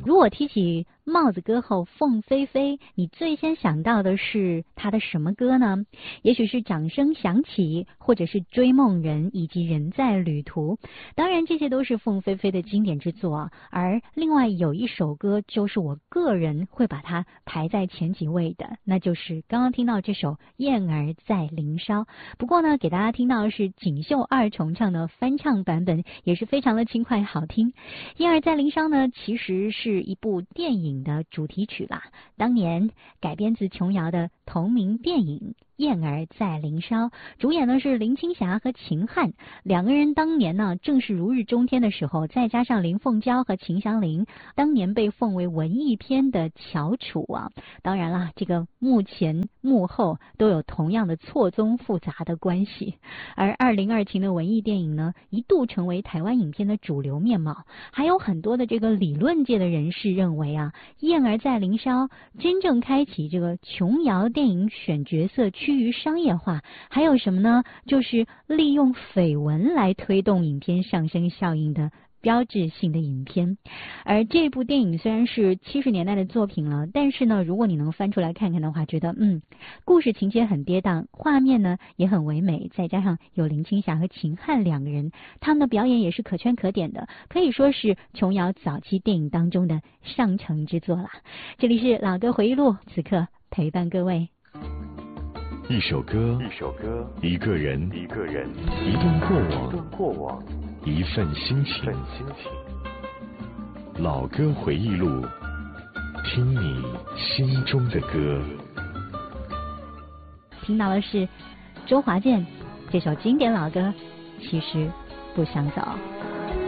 如果提起帽子歌后凤飞飞，你最先想到的是她的什么歌呢？也许是掌声响起，或者是追梦人，以及人在旅途。当然这些都是凤飞飞的经典之作，而另外有一首歌就是我个人会把它排在前几位的，那就是刚刚听到这首《燕儿在林梢》。不过呢，给大家听到的是锦绣二重唱的翻唱版本，也是非常的轻快好听。《燕儿在林梢》呢，其实是一部电影的主题曲啦，当年改编自琼瑶的同名电影《燕儿在林梢》，主演呢是林青霞和秦汉，两个人当年呢正是如日中天的时候，再加上林凤娇和秦祥林，当年被奉为文艺片的翘楚啊。当然啦，这个幕前幕后都有同样的错综复杂的关系。而2020的文艺电影呢，一度成为台湾影片的主流面貌，还有很多的这个理论界的人士认为啊，《燕儿在林梢》真正开启这个琼瑶电影选角色趋于商业化，还有什么呢？就是利用绯闻来推动影片上升效应的标志性的影片。而这部电影虽然是70年代的作品了，但是呢，如果你能翻出来看看的话，觉得故事情节很跌宕，画面呢也很唯美，再加上有林青霞和秦汉两个人，他们的表演也是可圈可点的，可以说是琼瑶早期电影当中的上乘之作啦。这里是老歌回忆录，此刻陪伴各位。 一首歌，一个人，一段过往，一份心情。老歌回忆录，听你心中的歌。 听到的是周华健这首经典老歌《其实不想走》。